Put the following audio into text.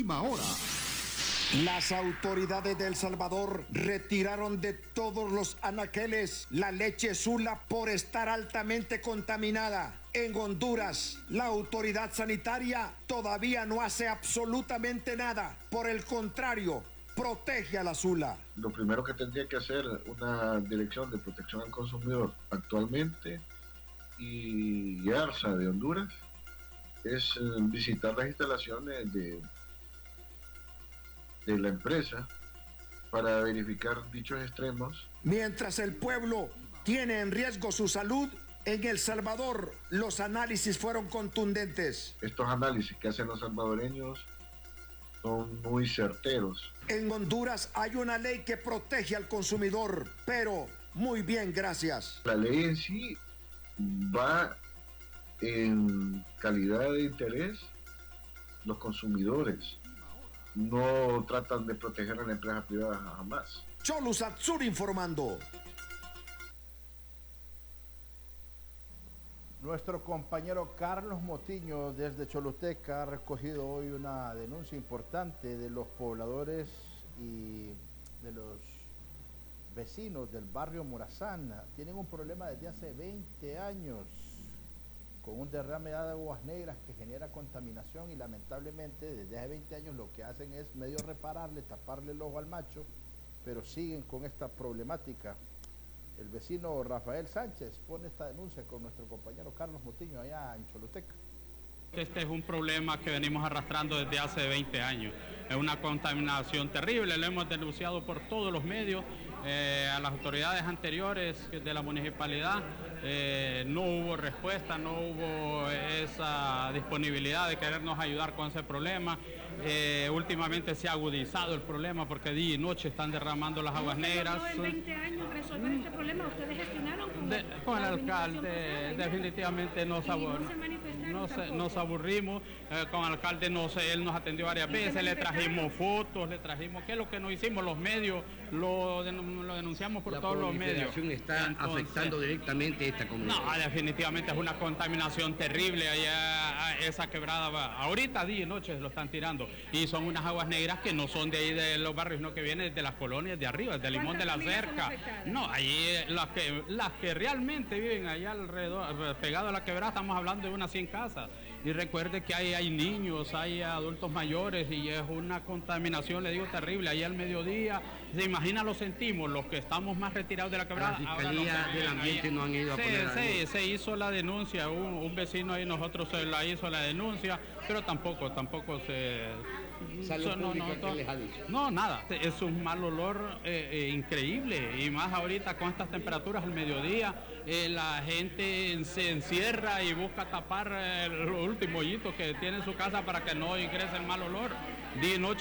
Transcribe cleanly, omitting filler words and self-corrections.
Última hora. Las autoridades de El Salvador retiraron de todos los anaqueles la leche Sula por estar altamente contaminada. En Honduras, la autoridad sanitaria todavía no hace absolutamente nada. Por el contrario, protege a la Sula. Lo primero que tendría que hacer una dirección de protección al consumidor actualmente y ARSA de Honduras es visitar las instalaciones de la empresa para verificar dichos extremos. Mientras el pueblo tiene en riesgo su salud, en El Salvador los análisis fueron contundentes. Estos análisis que hacen los salvadoreños son muy certeros. En Honduras hay una ley que protege al consumidor, pero muy bien, gracias. La ley en sí va en calidad de interés los consumidores. No tratan de proteger a la empresa privada jamás. Cholu Satsur informando. Nuestro compañero Carlos Motiño desde Choluteca ha recogido hoy una denuncia importante de los pobladores y de los vecinos del barrio Morazán. Tienen un problema desde hace 20 años con un derrame de aguas negras que genera contaminación y lamentablemente desde hace 20 años lo que hacen es medio repararle, taparle el ojo al macho, pero siguen con esta problemática. El vecino Rafael Sánchez pone esta denuncia con nuestro compañero Carlos Motiño allá en Choluteca. Este es un problema que venimos arrastrando desde hace 20 años. Es una contaminación terrible, lo hemos denunciado por todos los medios, a las autoridades anteriores de la municipalidad. No hubo respuesta, no hubo esa disponibilidad de querernos ayudar con ese problema. Últimamente se ha agudizado el problema porque día y noche están derramando las aguas negras. ¿En 20 años resolver este problema? ¿Ustedes gestionaron con el alcalde? Definitivamente nos aburrimos. Con el alcalde él nos atendió varias veces, le trajimos fotos, ¿qué es lo que nos hicimos? Los medios lo denunciamos por todos los medios. La proliferación está afectando directamente esta comunidad. No, definitivamente es una contaminación terrible allá, esa quebrada. Ahorita día y noche lo están tirando y son unas aguas negras que no son de ahí de los barrios, sino que vienen de las colonias de arriba, de Limón de la Cerca. No, ahí las que realmente viven allá alrededor, pegado a la quebrada, estamos hablando de unas 100 casas. Y recuerde que hay niños, hay adultos mayores y es una contaminación, le digo, terrible. Ahí al mediodía, se imagina, lo sentimos, los que estamos más retirados de la quebrada. La Fiscalía del Ambiente no han ido a poner se hizo la denuncia, un vecino ahí, nosotros se la hizo la denuncia, pero tampoco se... No, nada. Es un mal olor increíble y más ahorita con estas temperaturas al mediodía. La gente se encierra y busca tapar el último hoyito que tiene en su casa para que no ingrese el mal olor. Día y noche